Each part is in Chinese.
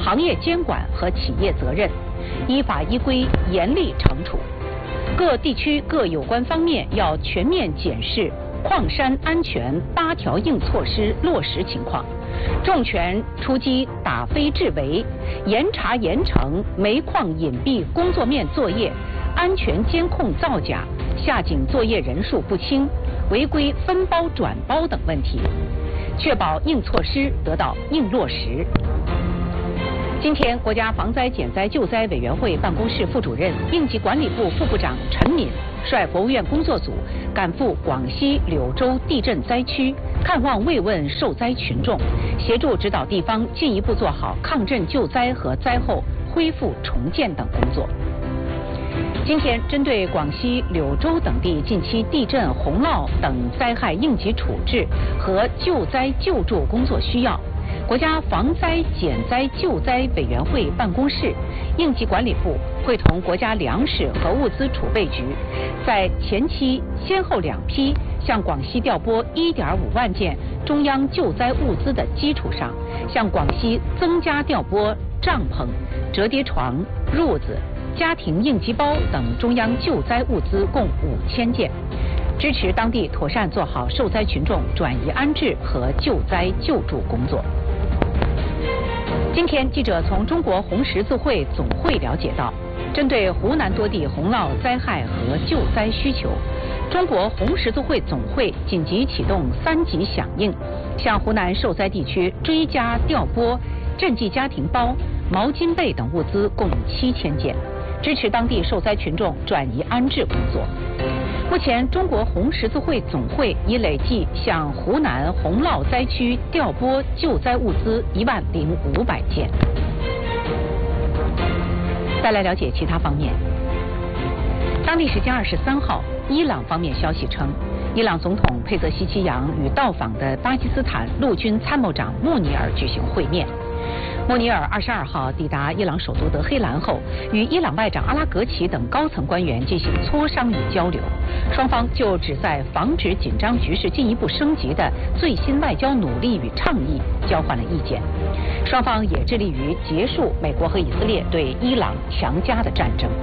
行业监管和企业责任，依法依规严厉惩处。各地区各有关方面要全面检视矿山安全8条硬措施落实情况，重拳出击打非治违，严查严惩煤矿隐蔽工作面作业、安全监控造假、下井作业人数不清、违规分包转包等问题，确保硬措施得到硬落实。今天，国家防灾减灾救灾委员会办公室副主任、应急管理部副部长陈敏率国务院工作组赶赴广西柳州地震灾区，看望慰问受灾群众，协助指导地方进一步做好抗震救灾和灾后恢复重建等工作。今天，针对广西柳州等地近期地震、洪涝等灾害应急处置和救灾救助工作需要，国家防灾减灾救灾委员会办公室、应急管理部会同国家粮食和物资储备局，在前期先后2批向广西调拨1.5万件中央救灾物资的基础上，向广西增加调拨帐篷、折叠床、褥子、家庭应急包等中央救灾物资共5000件，支持当地妥善做好受灾群众转移安置和救灾救助工作。今天，记者从中国红十字会总会了解到，针对湖南多地洪涝灾害和救灾需求，中国红十字会总会紧急启动3级响应，向湖南受灾地区追加调拨赈济家庭包、毛巾被等物资共7000件，支持当地受灾群众转移安置工作。目前，中国红十字会总会已累计向湖南洪涝灾区调拨救灾物资10500件。再来了解其他方面。当地时间23号，伊朗方面消息称，伊朗总统佩泽希奇扬与到访的巴基斯坦陆军参谋长穆尼尔举行会面。穆尼尔22号抵达伊朗首都德黑兰后，与伊朗外长阿拉格齐等高层官员进行磋商与交流，双方就旨在防止紧张局势进一步升级的最新外交努力与倡议交换了意见。双方也致力于结束美国和以色列对伊朗强加的战争。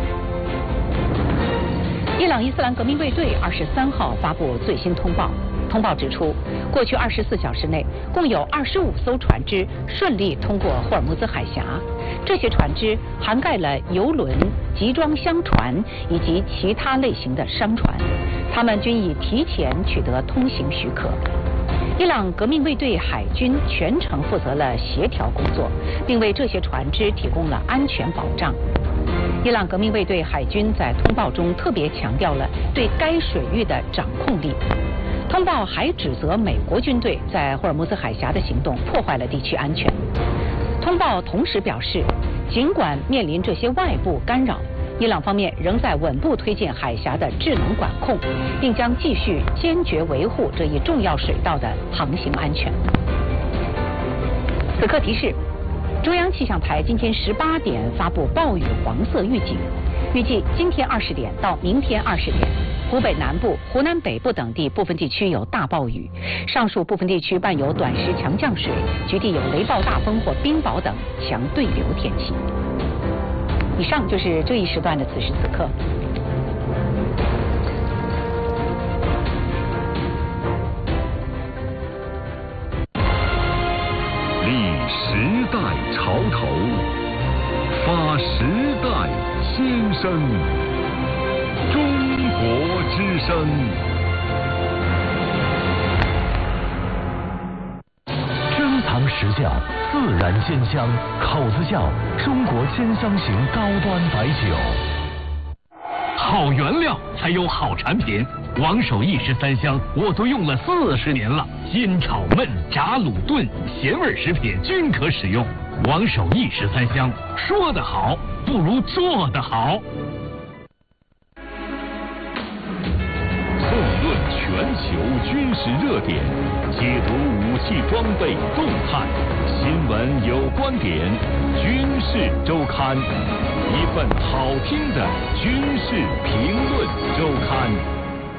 伊朗伊斯兰革命卫队23号发布最新通报。通报指出，过去24小时内，共有25艘船只顺利通过霍尔木兹海峡。这些船只涵盖了油轮、集装箱船以及其他类型的商船，它们均已提前取得通行许可。伊朗革命卫队海军全程负责了协调工作，并为这些船只提供了安全保障。伊朗革命卫队海军在通报中特别强调了对该水域的掌控力。通报还指责美国军队在霍尔木兹海峡的行动破坏了地区安全。通报同时表示，尽管面临这些外部干扰，伊朗方面仍在稳步推进海峡的智能管控，并将继续坚决维护这一重要水道的航行安全。此刻提示，中央气象台今天18点发布暴雨黄色预警，预计今天20点到明天20点，湖北南部、湖南北部等地部分地区有大暴雨，上述部分地区伴有短时强降水，局地有雷暴大风或冰雹等强对流天气。以上就是这一时段的此时此刻。 立时代潮头，发时代先声。中国之声。珍藏实窖，自然鲜香，口子窖，中国鲜香型高端白酒。好原料才有好产品。王守义13香我都用了40年了，煎炒焖炸卤炖咸味食品均可使用。王守义13香，说得好不如做得好。纵论全球军事热点，解读武器装备动态，新闻有观点，军事周刊，一份好听的军事评论周刊。